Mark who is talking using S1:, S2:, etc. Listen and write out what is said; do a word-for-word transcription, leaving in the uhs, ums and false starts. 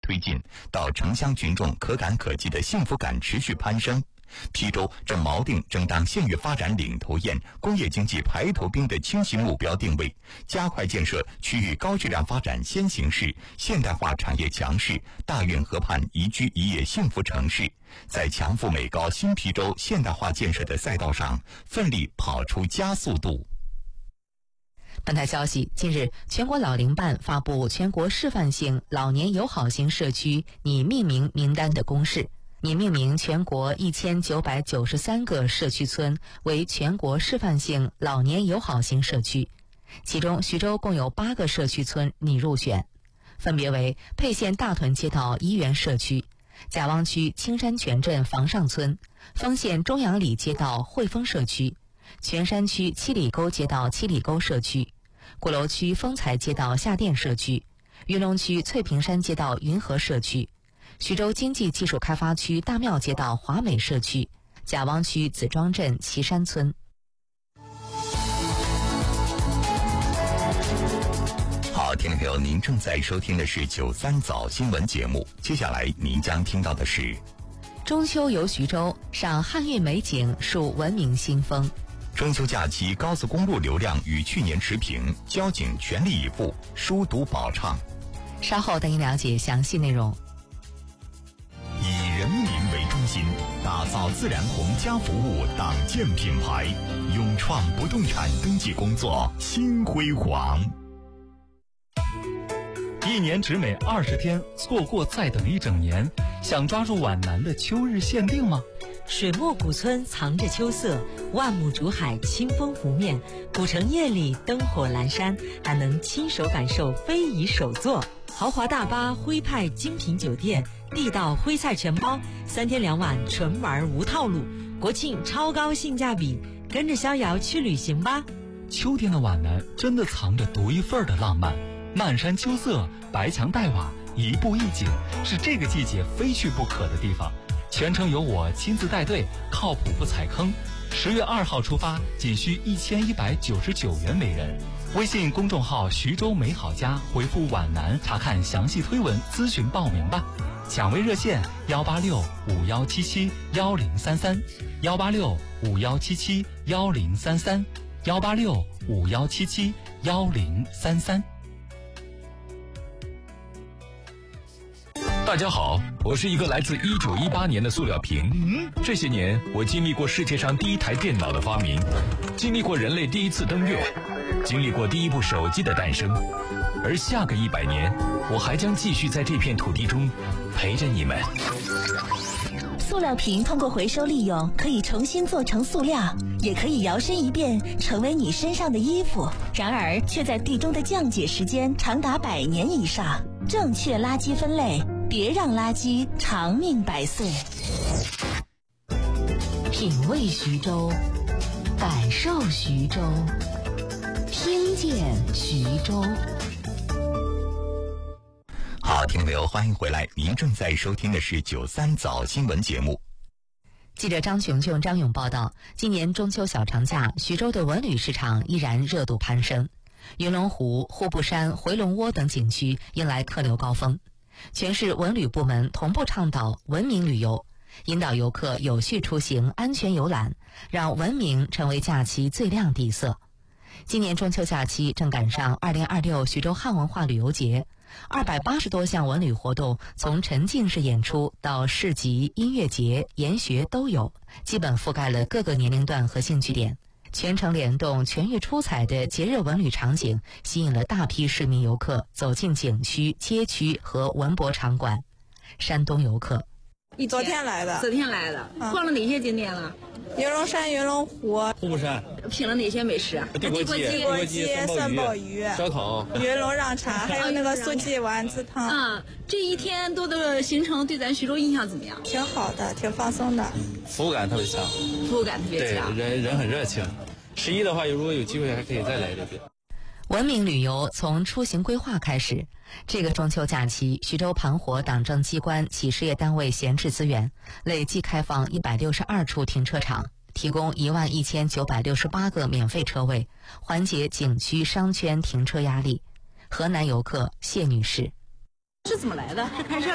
S1: 推进，到城乡群众可感可及的幸福感持续攀升。邳州正锚定争当县域发展领头雁、工业经济排头兵的清晰目标定位，加快建设区域高质量发展先行市、现代化产业强市、大运河畔宜居宜业幸福城市，在强富美高新邳州现代化建设的赛道上奋力跑出加速度。
S2: 本台消息，近日，全国老龄办发布全国示范性老年友好型社区拟命名名单的公示，拟命名全国一千九百九十三个社区村为全国示范性老年友好型社区，其中徐州共有八个社区村拟入选，分别为沛县大屯街道一园社区、贾汪区青山泉镇房上村、丰县中阳里街道汇丰社区、泉山区七里沟街道七里沟社区、鼓楼区丰财街道下店社区、云龙区翠屏山街道云和社区、徐州经济技术开发区大庙街道华美社区、贾汪区子庄镇岐山村。
S1: 好，听众朋友，您正在收听的是九三早新闻节目，接下来您将听到的是
S2: 中秋游徐州，赏汉韵美景，树文明新风。
S1: 中秋假期高速公路流量与去年持平，交警全力以赴疏堵保畅。
S2: 稍后带您了解详细内容。
S1: 以人民为中心，打造自然红家服务党建品牌，勇创不动产登记工作新辉煌。
S3: 一年只美二十天，错过再等一整年。想抓住皖南的秋日限定吗？
S4: 水墨古村藏着秋色，万亩竹海清风拂面，古城夜里灯火阑珊，还能亲手感受非遗手作。豪华大巴徽派精品酒店，地道徽菜全包，三天两晚纯玩无套路，国庆超高性价比，跟着逍遥去旅行吧。
S3: 秋天的皖南真的藏着独一份的浪漫，漫山秋色，白墙黛瓦，一步一景，是这个季节非去不可的地方。全程由我亲自带队，靠谱不踩坑。十月二号出发，仅需一千一百九十九元每人。微信公众号徐州美好家回复皖南查看详细推文咨询报名吧。抢位热线幺八六五幺七七幺零三三幺八六五幺七七幺零三三幺八六五幺七七幺零三三。
S5: 大家好，我是一个来自一九一八年的塑料瓶。嗯，这些年我经历过世界上第一台电脑的发明，经历过人类第一次登月，经历过第一部手机的诞生，而下个一百年，我还将继续在这片土地中陪着你们。
S6: 塑料瓶通过回收利用，可以重新做成塑料，也可以摇身一变成为你身上的衣服，然而却在地中的降解时间长达百年以上。正确垃圾分类，别让垃圾长命百岁。
S2: 品味徐州，感受徐州，听见徐州。
S1: 好，听众朋友，欢迎回来，您正在收听的是九三早新闻节目。
S2: 记者张琼琼、张勇报道，今年中秋小长假，徐州的文旅市场依然热度攀升，云龙湖、户部山、回龙窝等景区迎来客流高峰。全市文旅部门同步倡导文明旅游，引导游客有序出行、安全游览，让文明成为假期最亮底色。今年中秋假期正赶上二零二六徐州汉文化旅游节，二百八十多项文旅活动，从沉浸式演出到市集、音乐节、研学都有，基本覆盖了各个年龄段和兴趣点。全程联动、全域出彩的节日文旅场景，吸引了大批市民游客走进景区、街区和文博场馆。山东游客，
S7: 昨天来的，
S8: 昨天来的，嗯、逛了哪些景点了？
S7: 云龙山、云龙湖、
S9: 户部山，
S8: 品了哪些美食？
S9: 地锅鸡、
S7: 地锅鸡、酸鲍鱼、
S9: 烧烤、
S7: 云龙让茶，还有那个素鸡丸子汤。
S8: 啊，这一天多的行程对咱徐州印象怎么样？
S7: 挺好的，挺放松的，
S9: 服务感特别强，
S8: 服务感特别强，
S9: 对，人人很热情。十一的话，如果有机会还可以再来这边。
S2: 文明旅游从出行规划开始。这个中秋假期，徐州盘活党政机关企事业单位闲置资源，累计开放一百六十二处停车场，提供一万一千九百六十八个免费车位，缓解景区商圈停车压力。河南游客谢女士，
S8: 是怎么来的？是开车